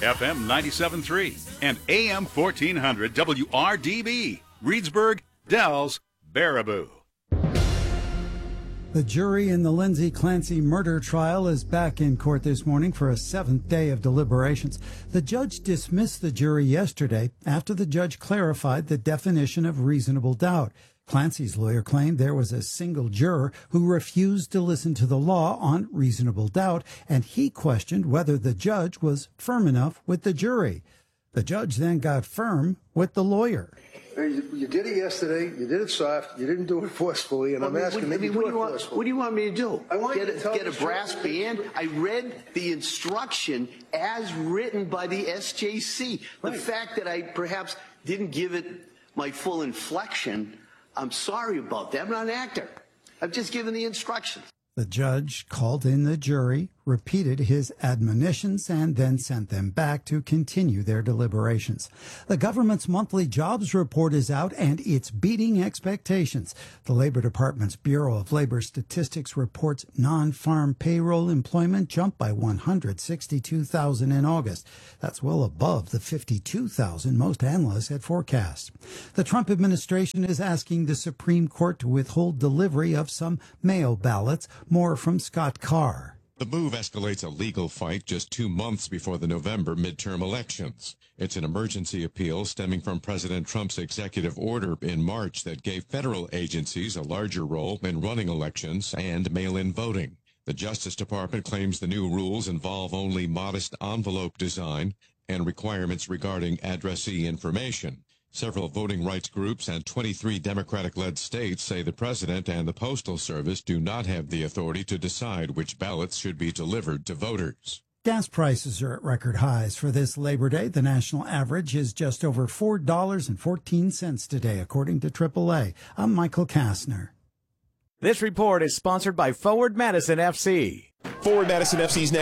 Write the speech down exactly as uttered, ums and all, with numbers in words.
F M ninety-seven point three and A M fourteen hundred W R D B. Reedsburg, Dells, Baraboo. The jury in the Lindsay Clancy murder trial is back in court this morning for a seventh day of deliberations. The judge dismissed the jury yesterday after the judge clarified the definition of reasonable doubt. Clancy's lawyer claimed there was a single juror who refused to listen to the law on reasonable doubt, and he questioned whether the judge was firm enough with the jury. The judge then got firm with the lawyer. You, you did it yesterday. You did it soft. You didn't do it forcefully, and well, I'm asking what, that you what do do you it want, forcefully. What do you want me to do? I want get you to a, tell get the a brass truth. band. I read the instruction as written by the S J C. Right. The fact that I perhaps didn't give it my full inflection, I'm sorry about that. I'm not an actor. I've just given the instructions. The judge called in the jury, repeated his admonitions, and then sent them back to continue their deliberations. The government's monthly jobs report is out, and it's beating expectations. The Labor Department's Bureau of Labor Statistics reports non-farm payroll employment jumped by one hundred sixty-two thousand in August. That's well above the fifty-two thousand most analysts had forecast. The Trump administration is asking the Supreme Court to withhold delivery of some mail ballots. More from Scott Carr. The move escalates a legal fight just two months before the November midterm elections. It's an emergency appeal stemming from President Trump's executive order in March that gave federal agencies a larger role in running elections and mail-in voting. The Justice Department claims the new rules involve only modest envelope design and requirements regarding addressee information. Several voting rights groups and twenty-three Democratic-led states say the president and the Postal Service do not have the authority to decide which ballots should be delivered to voters. Gas prices are at record highs for this Labor Day. The national average is just over four dollars and fourteen cents today, according to triple A. I'm Michael Kastner. This report is sponsored by Forward Madison F C. Forward Madison F C's next